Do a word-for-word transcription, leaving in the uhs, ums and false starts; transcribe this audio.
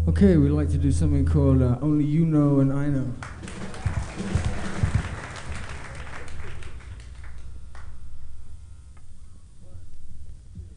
Okay, we like to do something called uh, Only You Know and I Know.